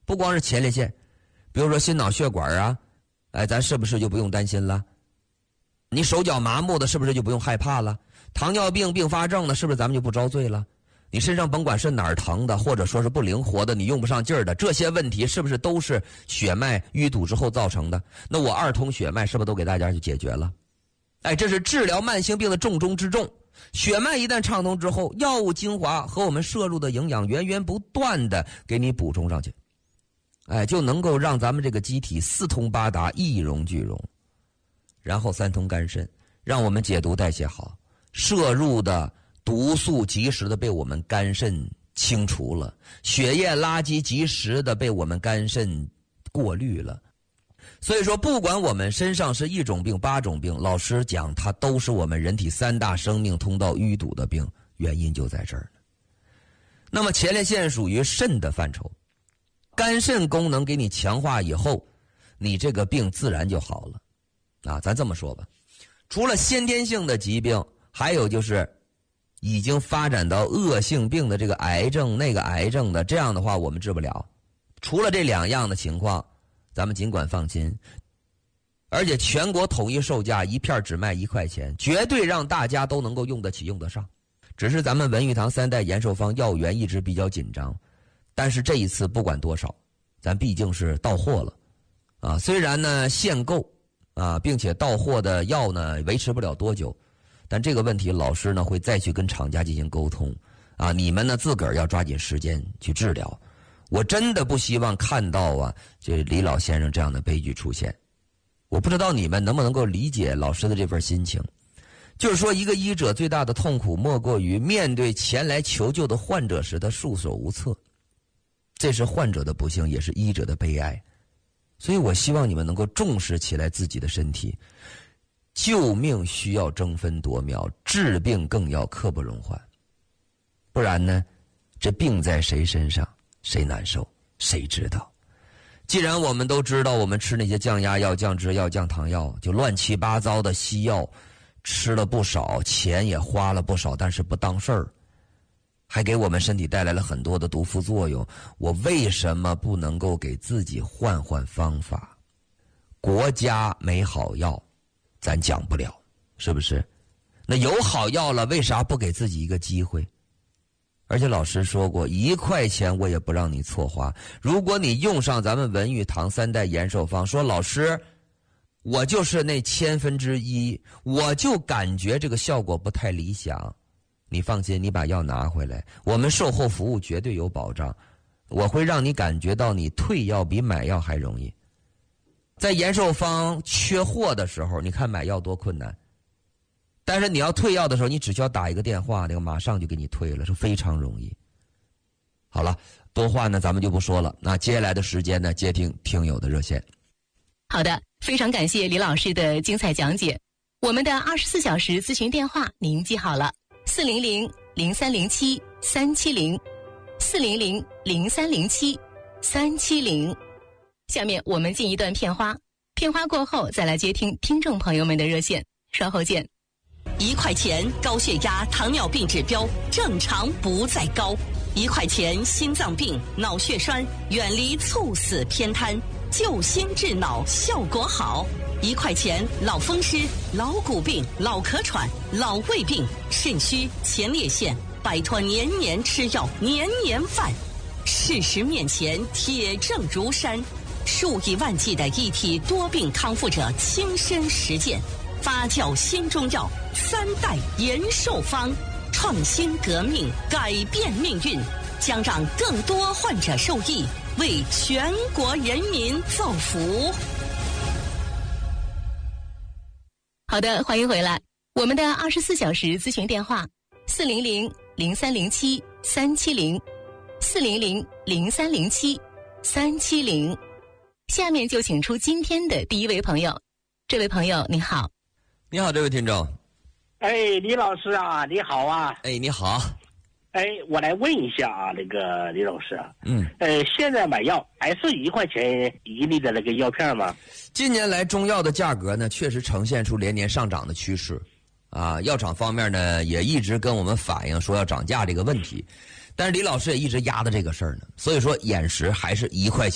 不光是前列腺，比如说心脑血管啊，咱是不是就不用担心了？你手脚麻木的，是不是就不用害怕了？糖尿病并发症的，是不是咱们就不遭罪了？你身上甭管是哪儿疼的，或者说是不灵活的，你用不上劲儿的，这些问题是不是都是血脉淤堵之后造成的？那我二通血脉是不是都给大家就解决了？这是治疗慢性病的重中之重。血脉一旦畅通之后，药物精华和我们摄入的营养源源不断的给你补充上去，就能够让咱们这个机体四通八达，一荣俱荣。然后三通肝肾，让我们解毒代谢好，摄入的毒素及时的被我们肝肾清除了，血液垃圾及时的被我们肝肾过滤了。所以说不管我们身上是1种病8种病，老师讲它都是我们人体3大生命通道淤堵的病，原因就在这儿。那么前列腺属于肾的范畴，肝肾功能给你强化以后，你这个病自然就好了。咱这么说吧，除了先天性的疾病，还有就是已经发展到恶性病的这个癌症那个癌症的，这样的话我们治不了。除了这2样的情况，咱们尽管放心。而且全国统一售价，一片只卖1块钱，绝对让大家都能够用得起用得上。只是咱们文玉堂3代延寿方药源一直比较紧张，但是这一次不管多少，咱毕竟是到货了虽然呢限购并且到货的药呢维持不了多久，但这个问题老师呢会再去跟厂家进行沟通你们呢自个儿要抓紧时间去治疗。我真的不希望看到这李老先生这样的悲剧出现。我不知道你们能不能够理解老师的这份心情，就是说一个医者最大的痛苦莫过于面对前来求救的患者时他束手无策，这是患者的不幸，也是医者的悲哀。所以我希望你们能够重视起来自己的身体，救命需要争分夺秒，治病更要刻不容缓。不然呢，这病在谁身上谁难受谁知道。既然我们都知道我们吃那些降压药降脂药降糖药就乱七八糟的西药吃了不少，钱也花了不少，但是不当事儿，还给我们身体带来了很多的毒副作用，我为什么不能够给自己换换方法？国家没好药咱讲不了，是不是？那有好药了，为啥不给自己一个机会？而且老师说过1块钱我也不让你错花。如果你用上咱们文玉堂3代延寿方，说老师我就是那1/1000，我就感觉这个效果不太理想，你放心，你把药拿回来，我们售后服务绝对有保障，我会让你感觉到你退药比买药还容易。在延寿方缺货的时候，你看买药多困难，但是你要退药的时候，你只需要打一个电话，那个马上就给你退了，是非常容易。好了，多话呢咱们就不说了，那接下来的时间呢，接听听友的热线。 好的，非常感谢李老师的精彩讲解。我们的24小时咨询电话您记好了，400-0307-370，400-0307-370。下面我们进一段片花，片花过后再来接听听众朋友们的热线，稍后见。 1块钱高血压、糖尿病指标正常不再高，1块钱心脏病、脑血栓远离猝死偏瘫，救心治脑效果好。1块钱老风湿、老骨病、老咳喘、老胃病、肾虚、前列腺，摆脱年年吃药、年年犯。事实面前铁证如山，数以万计的一体多病康复者亲身实践，发酵新中药3代延寿方，创新革命，改变命运，将让更多患者受益，为全国人民造福。 好的，欢迎回来。我们的24小时咨询电话400-0307-370，400-0307-370。下面就请出今天的第一位朋友。这位朋友你好。 你好，这位听众。 李老师啊，你好啊。 你好。 我来问一下啊，那个李老师啊，现在买药还是1块钱1粒的那个药片吗？ 近年来中药的价格呢，确实呈现出连年上涨的趋势，药厂方面呢也一直跟我们反映说要涨价这个问题，但是李老师也一直压着这个事儿呢，所以说眼识还是1块钱。